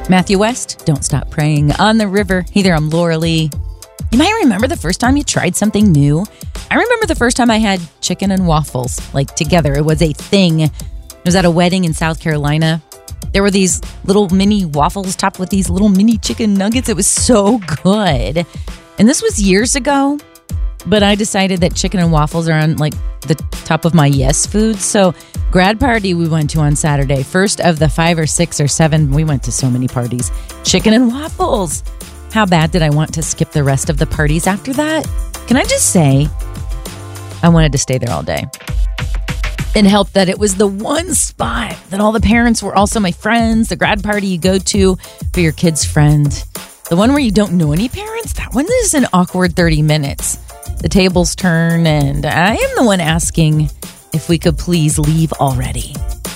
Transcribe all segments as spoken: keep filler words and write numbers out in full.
Matthew West, Don't Stop Praying. On the River. Hey there, I'm Laura Lee. You might remember the first time you tried something new. I remember the first time I had chicken and waffles, like together. It was a thing. It was at a wedding in South Carolina. There were these little mini waffles topped with these little mini chicken nuggets. It was so good. And this was years ago, but I decided that chicken and waffles are on like the top of my yes foods. So grad party we went to on Saturday. First of the five or six or seven, we went to so many parties. Chicken and waffles. How bad did I want to skip the rest of the parties after that? Can I just say, I wanted to stay there all day. It helped that it was the one spot that all the parents were also my friends, the grad party you go to for your kid's friend. The one where you don't know any parents, that one is an awkward thirty minutes. The tables turn, and I am the one asking if we could please leave already.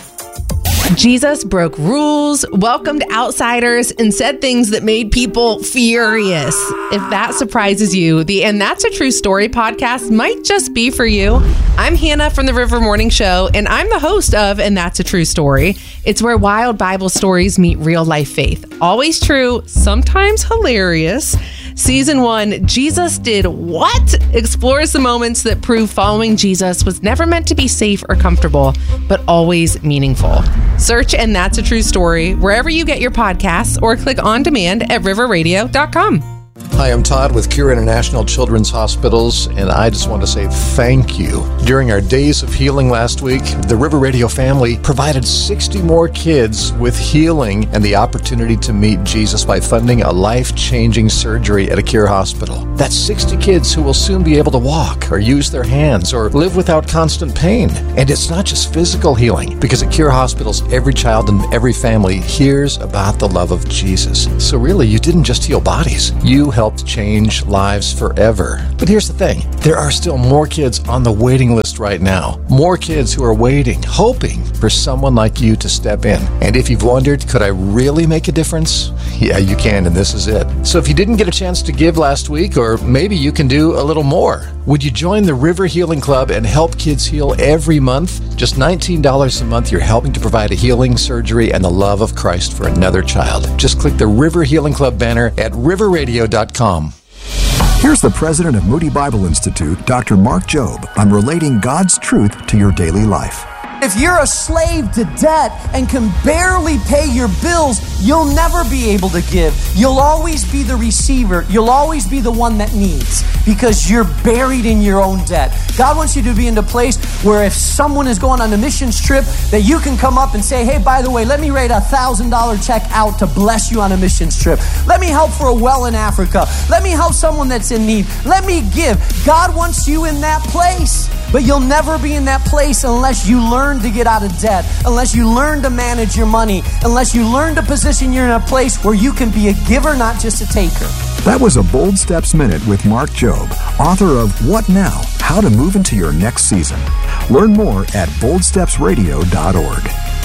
Jesus broke rules, welcomed outsiders, and said things that made people furious. If that surprises you, the And That's a True Story podcast might just be for you. I'm Hannah from the River Morning Show, and I'm the host of And That's a True Story. It's where wild Bible stories meet real life faith. Always true, sometimes hilarious. Season one, Jesus Did What? Explores the moments that prove following Jesus was never meant to be safe or comfortable, but always meaningful. Search And That's a True Story wherever you get your podcasts or click on demand at river radio dot com. Hi, I'm Todd with Cure International Children's Hospitals, and I just want to say thank you. During our Days of Healing last week, the River Radio family provided sixty more kids with healing and the opportunity to meet Jesus by funding a life-changing surgery at a Cure hospital. That's sixty kids who will soon be able to walk or use their hands or live without constant pain. And it's not just physical healing, because at Cure hospitals, every child and every family hears about the love of Jesus. So really, you didn't just heal bodies. You helped change lives forever. But here's the thing. There are still more kids on the waiting list right now. More kids who are waiting, hoping for someone like you to step in. And if you've wondered, could I really make a difference? Yeah, you can, and this is it. So if you didn't get a chance to give last week, or maybe you can do a little more, would you join the River Healing Club and help kids heal every month? Just nineteen dollars a month, you're helping to provide a healing surgery and the love of Christ for another child. Just click the River Healing Club banner at river radio dot com. Here's the president of Moody Bible Institute, Doctor Mark Jobe, on relating God's truth to your daily life. If you're a slave to debt and can barely pay your bills, you'll never be able to give. You'll always be the receiver. You'll always be the one that needs, because you're buried in your own debt. God wants you to be in a place where if someone is going on a missions trip, that you can come up and say, hey, by the way, let me write a one thousand dollars check out to bless you on a missions trip. Let me help for a well in Africa. Let me help someone that's in need. Let me give. God wants you in that place. But you'll never be in that place unless you learn to get out of debt, unless you learn to manage your money, unless you learn to position you in a place where you can be a giver, not just a taker. That was a Bold Steps Minute with Mark Jobe, author of What Now? How to Move into Your Next Season. Learn more at bold steps radio dot org.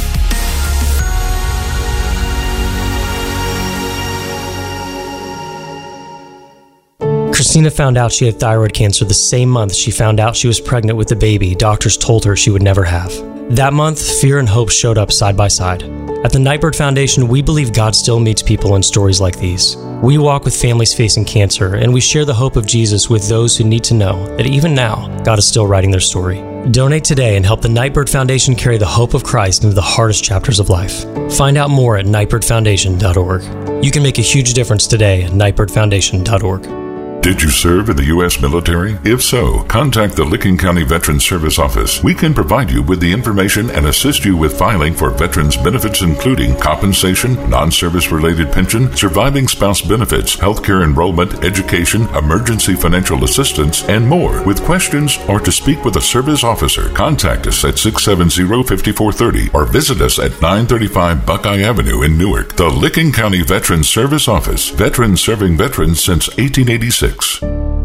Christina found out she had thyroid cancer the same month she found out she was pregnant with the baby doctors told her she would never have. That month, fear and hope showed up side by side. At the Nightbird Foundation, we believe God still meets people in stories like these. We walk with families facing cancer, and we share the hope of Jesus with those who need to know that even now, God is still writing their story. Donate today and help the Nightbird Foundation carry the hope of Christ into the hardest chapters of life. Find out more at nightbird foundation dot org. You can make a huge difference today at nightbird foundation dot org. Did you serve in the U S military? If so, contact the Licking County Veterans Service Office. We can provide you with the information and assist you with filing for veterans benefits, including compensation, non-service related pension, surviving spouse benefits, healthcare enrollment, education, emergency financial assistance, and more. With questions or to speak with a service officer, contact us at six seven zero, five four three zero or visit us at nine thirty-five Buckeye Avenue in Newark. The Licking County Veterans Service Office. Veterans serving veterans since eighteen eighty-six.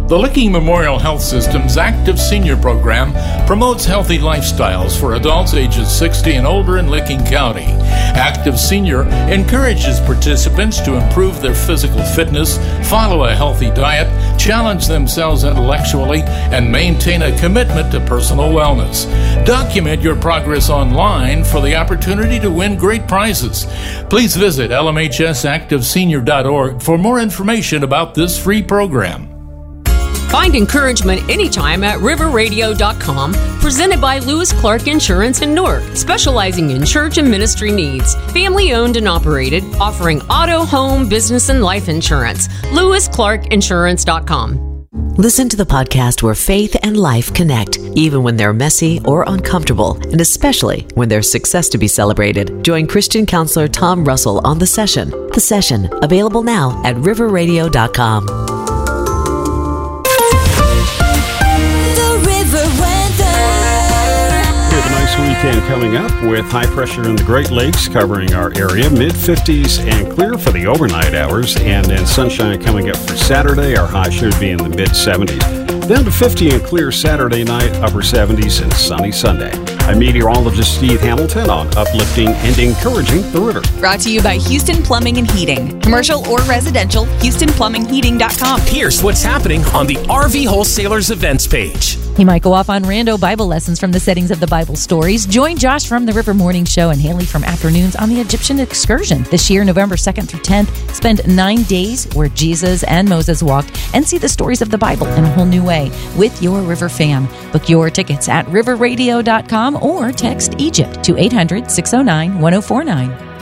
The Licking Memorial Health System's Active Senior Program promotes healthy lifestyles for adults ages sixty and older in Licking County. Active Senior encourages participants to improve their physical fitness, follow a healthy diet, challenge themselves intellectually, and maintain a commitment to personal wellness. Document your progress online for the opportunity to win great prizes. Please visit L M H S active senior dot org for more information about this free program. Find encouragement anytime at river radio dot com, presented by Lewis Clark Insurance in Newark, specializing in church and ministry needs. Family owned and operated, offering auto, home, business, and life insurance. lewis clark insurance dot com. Listen to the podcast where faith and life connect, even when they're messy or uncomfortable, and especially when there's success to be celebrated. Join Christian counselor Tom Russell on The Session. The Session, available now at river radio dot com. Weekend coming up with high pressure in the Great Lakes covering our area, mid fifties and clear for the overnight hours, and then sunshine coming up for Saturday. Our high should be in the mid seventies. Down to fifty and clear Saturday night, upper seventies, and sunny Sunday. I'm meteorologist Steve Hamilton on uplifting and encouraging the river. Brought to you by Houston Plumbing and Heating. Commercial or residential, houston plumbing heating dot com. Here's what's happening on the R V Wholesalers events page. He might go off on rando Bible lessons from the settings of the Bible stories. Join Josh from the River Morning Show and Haley from Afternoons on the Egyptian Excursion. This year, November second through tenth, spend nine days where Jesus and Moses walked and see the stories of the Bible in a whole new way with your River fam. Book your tickets at river radio dot com or text Egypt to eight hundred, six oh nine, one oh four nine.